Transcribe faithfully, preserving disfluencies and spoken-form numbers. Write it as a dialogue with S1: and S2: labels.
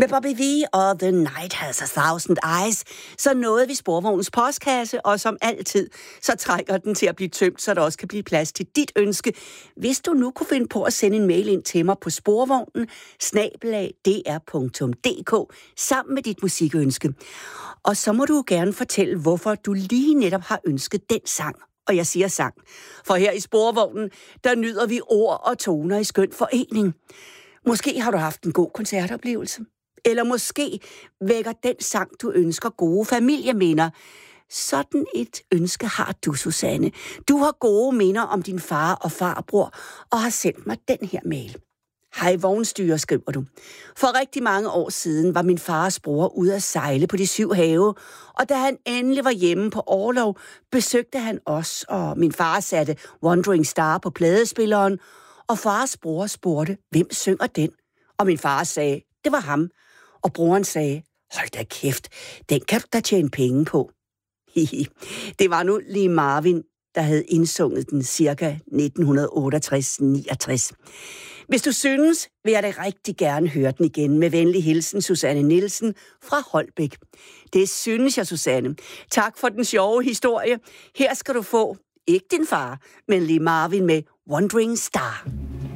S1: Med Bobby V og The Night Has a Thousand Eyes, så nåede vi Sporvognens postkasse, og som altid, så trænger den til at blive tømt, så der også kan blive plads til dit ønske. Hvis du nu kunne finde på at sende en mail ind til mig på sporvognen, snabel-a d r punktum d k, sammen med dit musikønske. Og så må du gerne fortælle, hvorfor du lige netop har ønsket den sang. Og jeg siger sang, for her i Sporvognen, der nyder vi ord og toner i skøn forening. Måske har du haft en god koncertoplevelse. Eller måske vækker den sang, du ønsker, gode familieminder. Sådan et ønske har du, Susanne. Du har gode minder om din far og farbror, og har sendt mig den her mail. Hej vognstyrer, skriver du. For rigtig mange år siden var min fars bror ude at sejle på de syv have, og da han endelig var hjemme på orlov, besøgte han os, og min far satte Wandering Star på pladespilleren, og fars bror spurgte, hvem synger den? Og min far sagde, det var ham. Og broren sagde, hold da kæft, den kan du da tjene penge på. Det var nu Lee Marvin, der havde indsunget den cirka nitten otteogtres niogtres. Hvis du synes, vil jeg da rigtig gerne høre den igen. Med venlig hilsen, Susanne Nielsen fra Holbæk. Det synes jeg, Susanne. Tak for den sjove historie. Her skal du få, ikke din far, men Lee Marvin med Wandering Star.